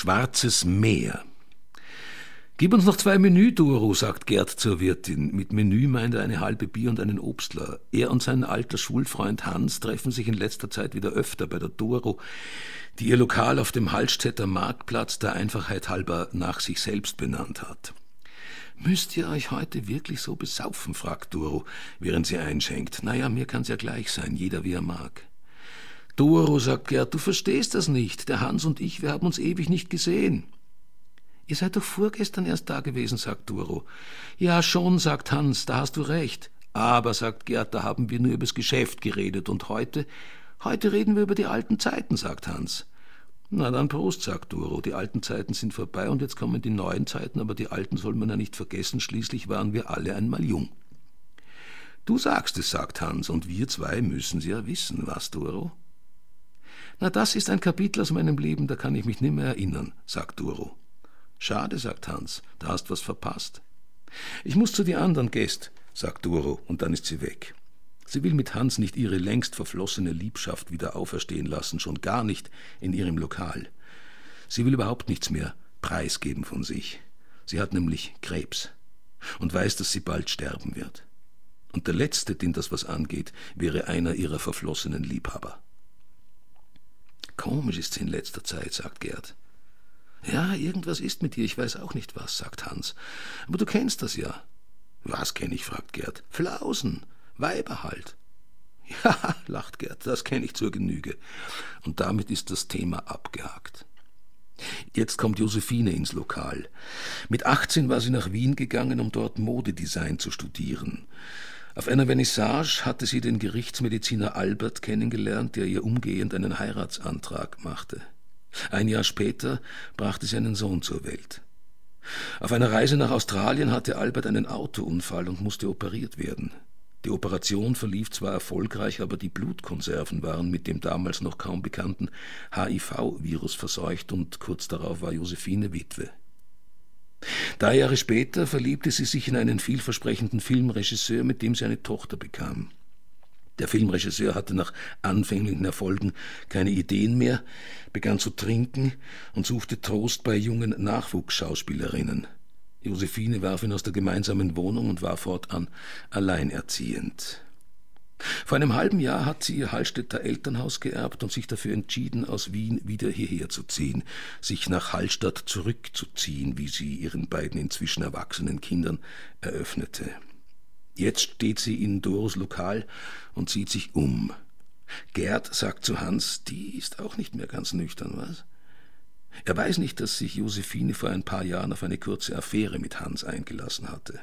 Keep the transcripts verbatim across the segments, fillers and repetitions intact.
Schwarzes Meer. »Gib uns noch zwei Menü, Doro«, sagt Gerd zur Wirtin. Mit Menü meint er eine halbe Bier und einen Obstler. Er und sein alter Schulfreund Hans treffen sich in letzter Zeit wieder öfter bei der Doro, die ihr Lokal auf dem Hallstätter Marktplatz der Einfachheit halber nach sich selbst benannt hat. »Müsst ihr euch heute wirklich so besaufen?« fragt Doro, während sie einschenkt. »Naja, mir kann's ja gleich sein, jeder wie er mag.« »Doro«, sagt Gerd, »du verstehst das nicht. Der Hans und ich, wir haben uns ewig nicht gesehen.« »Ihr seid doch vorgestern erst da gewesen«, sagt Doro. »Ja, schon«, sagt Hans, »da hast du recht.« »Aber«, sagt Gerd, »da haben wir nur übers Geschäft geredet. Und heute? Heute reden wir über die alten Zeiten«, sagt Hans. »Na dann Prost«, sagt Doro. »Die alten Zeiten sind vorbei und jetzt kommen die neuen Zeiten, aber die alten soll man ja nicht vergessen, schließlich waren wir alle einmal jung.« »Du sagst es«, sagt Hans, »und wir zwei müssen ja wissen, was, Doro?« »Na, das ist ein Kapitel aus meinem Leben, da kann ich mich nimmer erinnern«, sagt Doro. »Schade«, sagt Hans, »da hast was verpasst.« »Ich muss zu die anderen Gäste«, sagt Doro, und dann ist sie weg. Sie will mit Hans nicht ihre längst verflossene Liebschaft wieder auferstehen lassen, schon gar nicht in ihrem Lokal. Sie will überhaupt nichts mehr preisgeben von sich. Sie hat nämlich Krebs und weiß, dass sie bald sterben wird. Und der Letzte, den das was angeht, wäre einer ihrer verflossenen Liebhaber. »Komisch ist sie in letzter Zeit«, sagt Gerd. »Ja, irgendwas ist mit ihr, ich weiß auch nicht was«, sagt Hans. »Aber du kennst das ja.« »Was kenne ich?«, fragt Gerd. »Flausen, Weiber halt.« »Ja«, lacht Gerd, »das kenne ich zur Genüge.« Und damit ist das Thema abgehakt. Jetzt kommt Josephine ins Lokal. Mit achtzehn war sie nach Wien gegangen, um dort Modedesign zu studieren. Auf einer Vernissage hatte sie den Gerichtsmediziner Albert kennengelernt, der ihr umgehend einen Heiratsantrag machte. Ein Jahr später brachte sie einen Sohn zur Welt. Auf einer Reise nach Australien hatte Albert einen Autounfall und musste operiert werden. Die Operation verlief zwar erfolgreich, aber die Blutkonserven waren mit dem damals noch kaum bekannten H I V-Virus verseucht und kurz darauf war Josephine Witwe. Drei Jahre später verliebte sie sich in einen vielversprechenden Filmregisseur, mit dem sie eine Tochter bekam. Der Filmregisseur hatte nach anfänglichen Erfolgen keine Ideen mehr, begann zu trinken und suchte Trost bei jungen Nachwuchsschauspielerinnen. Josephine warf ihn aus der gemeinsamen Wohnung und war fortan alleinerziehend. Vor einem halben Jahr hat sie ihr Hallstätter Elternhaus geerbt und sich dafür entschieden, aus Wien wieder hierher zu ziehen, sich nach Hallstatt zurückzuziehen, wie sie ihren beiden inzwischen erwachsenen Kindern eröffnete. Jetzt steht sie in Doros Lokal und sieht sich um. Gerd sagt zu Hans, die ist auch nicht mehr ganz nüchtern, was? Er weiß nicht, dass sich Josephine vor ein paar Jahren auf eine kurze Affäre mit Hans eingelassen hatte.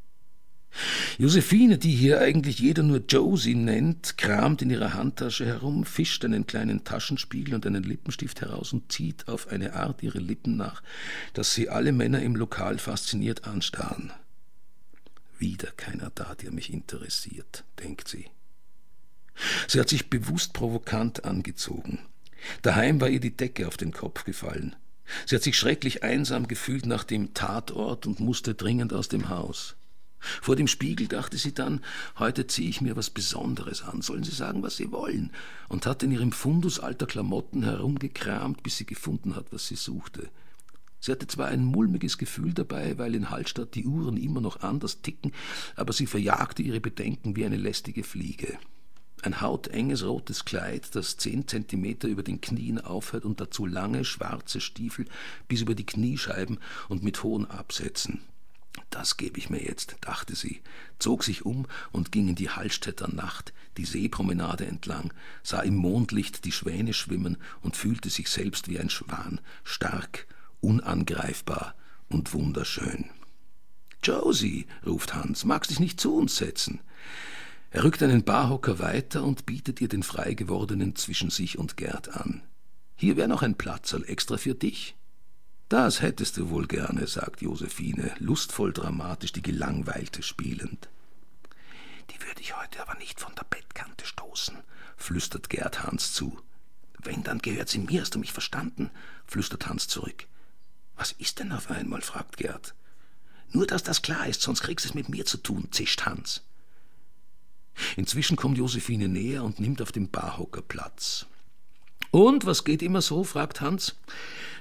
Josephine, die hier eigentlich jeder nur Josie nennt, kramt in ihrer Handtasche herum, fischt einen kleinen Taschenspiegel und einen Lippenstift heraus und zieht auf eine Art ihre Lippen nach, dass sie alle Männer im Lokal fasziniert anstarren. Wieder keiner da, der mich interessiert, denkt sie. Sie hat sich bewusst provokant angezogen. Daheim war ihr die Decke auf den Kopf gefallen. Sie hat sich schrecklich einsam gefühlt nach dem Tatort und musste dringend aus dem Haus. Vor dem Spiegel dachte sie dann, heute ziehe ich mir was Besonderes an, sollen sie sagen, was sie wollen, und hat in ihrem Fundus alter Klamotten herumgekramt, bis sie gefunden hat, was sie suchte. Sie hatte zwar ein mulmiges Gefühl dabei, weil in Hallstatt die Uhren immer noch anders ticken, aber sie verjagte ihre Bedenken wie eine lästige Fliege. Ein hautenges rotes Kleid, das zehn Zentimeter über den Knien aufhört und dazu lange schwarze Stiefel bis über die Kniescheiben und mit hohen Absätzen. Das gebe ich mir jetzt, dachte sie, zog sich um und ging in die Hallstätter Nacht, die Seepromenade entlang, sah im Mondlicht die Schwäne schwimmen und fühlte sich selbst wie ein Schwan, stark, unangreifbar und wunderschön. »Josie«, ruft Hans, »magst dich nicht zu uns setzen?« Er rückt einen Barhocker weiter und bietet ihr den frei gewordenen zwischen sich und Gerd an. »Hier wäre noch ein Platzerl extra für dich.« »Das hättest du wohl gerne«, sagt Josephine, lustvoll dramatisch die Gelangweilte spielend. »Die würde ich heute aber nicht von der Bettkante stoßen«, flüstert Gerd Hans zu. »Wenn, dann gehört sie mir, hast du mich verstanden?«, flüstert Hans zurück. »Was ist denn auf einmal?«, fragt Gerd. »Nur, dass das klar ist, sonst kriegst du es mit mir zu tun«, zischt Hans. Inzwischen kommt Josephine näher und nimmt auf dem Barhocker Platz. »Und, was geht immer so?«, fragt Hans.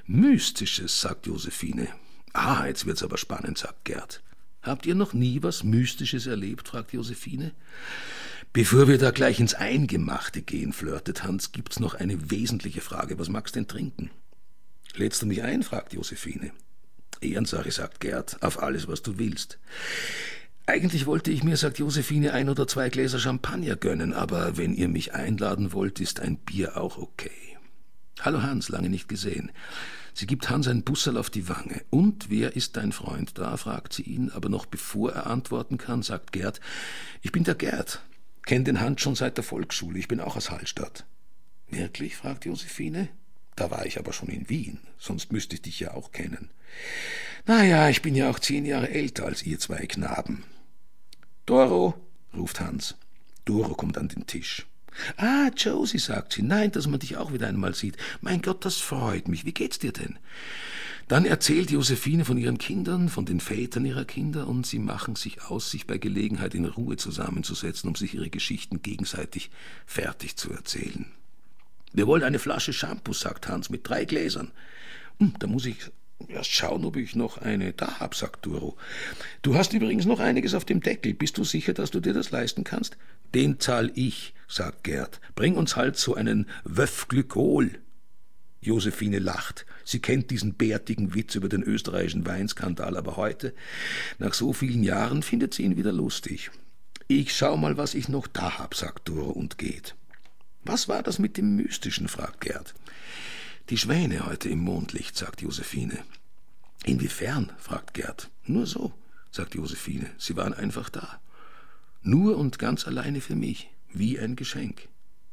Mystisches, sagt Josephine. Ah, jetzt wird's aber spannend, sagt Gerd. Habt ihr noch nie was Mystisches erlebt, fragt Josephine. Bevor wir da gleich ins Eingemachte gehen, flirtet Hans, gibt's noch eine wesentliche Frage. Was magst denn trinken? Lädst du mich ein, fragt Josephine. Ehrensache, sagt Gerd, auf alles, was du willst. Eigentlich wollte ich mir, sagt Josephine, ein oder zwei Gläser Champagner gönnen, aber wenn ihr mich einladen wollt, ist ein Bier auch okay. Hallo Hans, lange nicht gesehen. Sie gibt Hans ein Busserl auf die Wange. Und wer ist dein Freund da, fragt sie ihn, aber noch bevor er antworten kann, sagt Gerd, ich bin der Gerd, kenn den Hans schon seit der Volksschule, ich bin auch aus Hallstatt. Wirklich, fragt Josephine. Da war ich aber schon in Wien, sonst müsste ich dich ja auch kennen. Naja, ich bin ja auch zehn Jahre älter als ihr zwei Knaben. Doro, ruft Hans. Doro kommt an den Tisch. Ah, Josie, sagt sie, nein, dass man dich auch wieder einmal sieht. Mein Gott, das freut mich. Wie geht's dir denn? Dann erzählt Josephine von ihren Kindern, von den Vätern ihrer Kinder, und sie machen sich aus, sich bei Gelegenheit in Ruhe zusammenzusetzen, um sich ihre Geschichten gegenseitig fertig zu erzählen. Wir wollen eine Flasche Shampoo, sagt Hans, mit drei Gläsern. Hm, da muss ich erst schauen, ob ich noch eine da hab, sagt Doro. Du hast übrigens noch einiges auf dem Deckel. Bist du sicher, dass du dir das leisten kannst? Den zahl ich, sagt Gerd. Bring uns halt so einen Wöff Glykol. Josephine lacht. Sie kennt diesen bärtigen Witz über den österreichischen Weinskandal, aber heute, nach so vielen Jahren, findet sie ihn wieder lustig. Ich schau mal, was ich noch da hab, sagt Doro und geht. Was war das mit dem Mystischen, fragt Gerd. Die Schwäne heute im Mondlicht, sagt Josephine. Inwiefern, fragt Gerd. Nur so, sagt Josephine. Sie waren einfach da. Nur und ganz alleine für mich, wie ein Geschenk.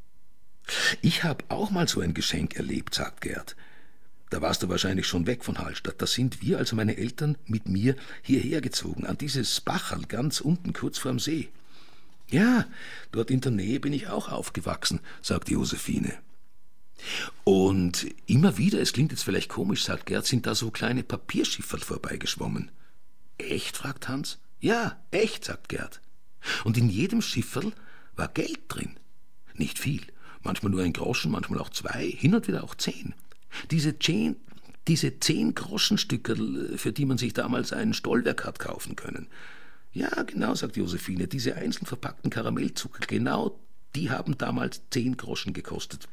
Ich hab auch mal so ein Geschenk erlebt, sagt Gerd. Da warst du wahrscheinlich schon weg von Hallstatt. Da sind wir, also meine Eltern, mit mir hierher gezogen, an dieses Bacherl ganz unten, kurz vorm See. Ja, dort in der Nähe bin ich auch aufgewachsen, sagt Josephine. Und immer wieder, es klingt jetzt vielleicht komisch, sagt Gerd, sind da so kleine Papierschifferl vorbeigeschwommen. Echt, fragt Hans. Ja, echt, sagt Gerd. Und in jedem Schifferl war Geld drin. Nicht viel, manchmal nur ein Groschen, manchmal auch zwei, hin und wieder auch zehn. Diese zehn, diese zehn Groschenstückerl, für die man sich damals ein Stollwerk hat kaufen können. Ja, genau, sagt Josephine, diese einzeln verpackten Karamellzucker, genau, die haben damals zehn Groschen gekostet.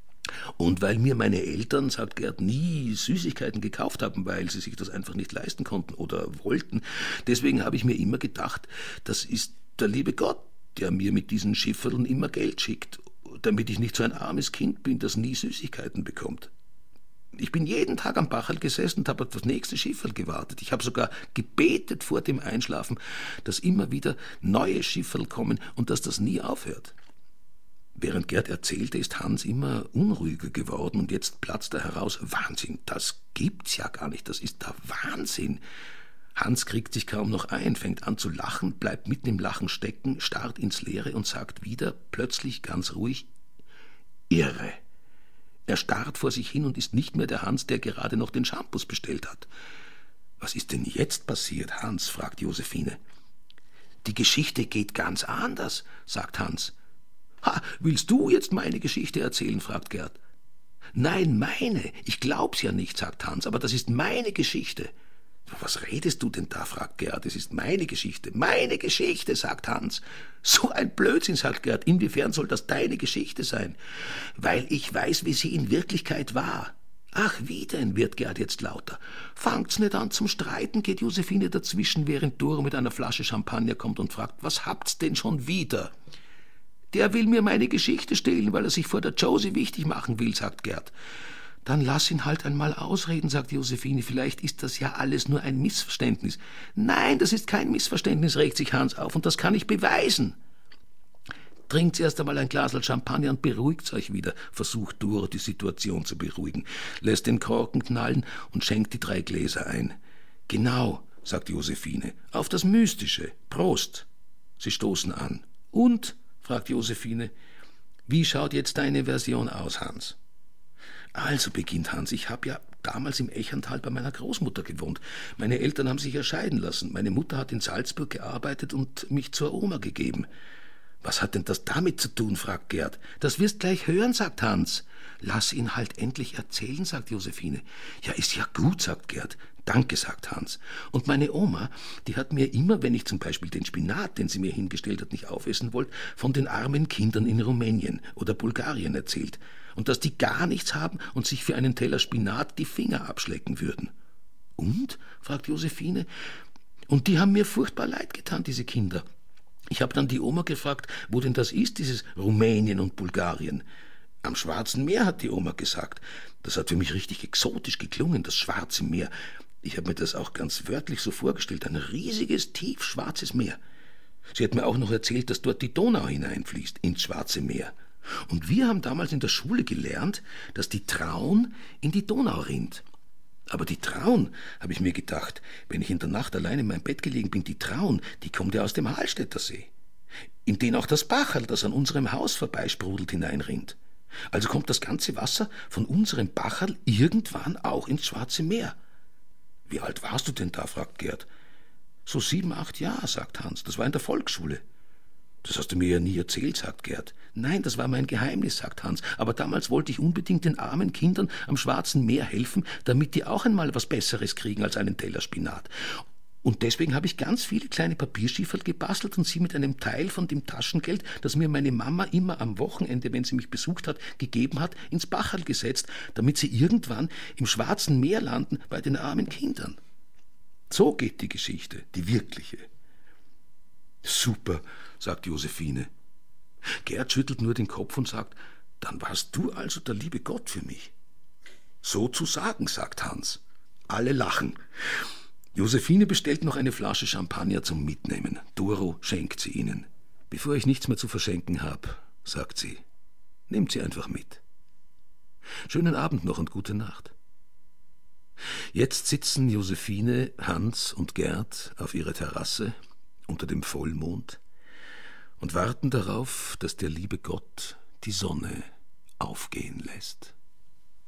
Und weil mir meine Eltern, sagt Gerd, nie Süßigkeiten gekauft haben, weil sie sich das einfach nicht leisten konnten oder wollten, deswegen habe ich mir immer gedacht, das ist der liebe Gott, der mir mit diesen Schifferln immer Geld schickt, damit ich nicht so ein armes Kind bin, das nie Süßigkeiten bekommt. Ich bin jeden Tag am Bacherl gesessen und habe auf das nächste Schifferl gewartet. Ich habe sogar gebetet vor dem Einschlafen, dass immer wieder neue Schifferl kommen und dass das nie aufhört. Während Gerd erzählte, ist Hans immer unruhiger geworden und jetzt platzt er heraus. Wahnsinn, das gibt's ja gar nicht, das ist der Wahnsinn. Hans kriegt sich kaum noch ein, fängt an zu lachen, bleibt mitten im Lachen stecken, starrt ins Leere und sagt wieder, plötzlich ganz ruhig, irre. Er starrt vor sich hin und ist nicht mehr der Hans, der gerade noch den Shampoos bestellt hat. Was ist denn jetzt passiert, Hans? Fragt Josephine. Die Geschichte geht ganz anders, sagt Hans. Ha, willst du jetzt meine Geschichte erzählen? Fragt Gerd. Nein, meine. Ich glaub's ja nicht, sagt Hans, aber das ist meine Geschichte. Was redest du denn da? Fragt Gerd. Es ist meine Geschichte. Meine Geschichte, sagt Hans. So ein Blödsinn, sagt Gerd. Inwiefern soll das deine Geschichte sein? Weil ich weiß, wie sie in Wirklichkeit war. Ach, wie denn, wird Gerd jetzt lauter. Fangt's nicht an zum Streiten, geht Josephine dazwischen, während Doro mit einer Flasche Champagner kommt und fragt, was habt's denn schon wieder? Der will mir meine Geschichte stehlen, weil er sich vor der Josie wichtig machen will, sagt Gerd. Dann lass ihn halt einmal ausreden, sagt Josephine. Vielleicht ist das ja alles nur ein Missverständnis. Nein, das ist kein Missverständnis, regt sich Hans auf, und das kann ich beweisen. Trinkt erst einmal ein Glas Champagner und beruhigt euch wieder, versucht Doro die Situation zu beruhigen, lässt den Korken knallen und schenkt die drei Gläser ein. Genau, sagt Josephine, auf das Mystische. Prost. Sie stoßen an. Und, fragt Josephine, wie schaut jetzt deine Version aus, Hans? Also, beginnt Hans, ich habe ja damals im Echental bei meiner Großmutter gewohnt. Meine Eltern haben sich ja scheiden lassen. Meine Mutter hat in Salzburg gearbeitet und mich zur Oma gegeben. »Was hat denn das damit zu tun?« fragt Gerd. »Das wirst gleich hören«, sagt Hans. »Lass ihn halt endlich erzählen«, sagt Josephine. »Ja, ist ja gut«, sagt Gerd. »Danke«, sagt Hans. »Und meine Oma, die hat mir immer, wenn ich zum Beispiel den Spinat, den sie mir hingestellt hat, nicht aufessen wollte, von den armen Kindern in Rumänien oder Bulgarien erzählt. Und dass die gar nichts haben und sich für einen Teller Spinat die Finger abschlecken würden.« »Und?«, fragt Josephine. »Und die haben mir furchtbar leid getan, diese Kinder. Ich habe dann die Oma gefragt, wo denn das ist, dieses Rumänien und Bulgarien. »Am Schwarzen Meer«, hat die Oma gesagt. Das hat für mich richtig exotisch geklungen, das Schwarze Meer. Ich habe mir das auch ganz wörtlich so vorgestellt, ein riesiges, tiefschwarzes Meer. Sie hat mir auch noch erzählt, dass dort die Donau hineinfließt, ins Schwarze Meer. Und wir haben damals in der Schule gelernt, dass die Traun in die Donau rinnt. Aber die Traun, habe ich mir gedacht, wenn ich in der Nacht allein in meinem Bett gelegen bin, die Traun, die kommt ja aus dem Hallstätter See, in den auch das Bacherl, das an unserem Haus vorbeisprudelt, hineinrinnt. Also kommt das ganze Wasser von unserem Bacherl irgendwann auch ins Schwarze Meer. »Wie alt warst du denn da?«, fragt Gerd. »So sieben, acht Jahre«, sagt Hans. »Das war in der Volksschule.« »Das hast du mir ja nie erzählt«, sagt Gerd. »Nein, das war mein Geheimnis«, sagt Hans. »Aber damals wollte ich unbedingt den armen Kindern am Schwarzen Meer helfen, damit die auch einmal was Besseres kriegen als einen Teller Spinat. Und deswegen habe ich ganz viele kleine Papierschieferl gebastelt und sie mit einem Teil von dem Taschengeld, das mir meine Mama immer am Wochenende, wenn sie mich besucht hat, gegeben hat, ins Bacherl gesetzt, damit sie irgendwann im Schwarzen Meer landen bei den armen Kindern.« So geht die Geschichte, die wirkliche. »Super«, sagt Josephine. Gerd schüttelt nur den Kopf und sagt, »Dann warst du also der liebe Gott für mich.« »Sozusagen«, sagt Hans. Alle lachen. Josephine bestellt noch eine Flasche Champagner zum Mitnehmen. Doro schenkt sie ihnen. »Bevor ich nichts mehr zu verschenken habe«, sagt sie, »nehmt sie einfach mit. Schönen Abend noch und gute Nacht.« Jetzt sitzen Josephine, Hans und Gerd auf ihrer Terrasse unter dem Vollmond und warten darauf, dass der liebe Gott die Sonne aufgehen lässt.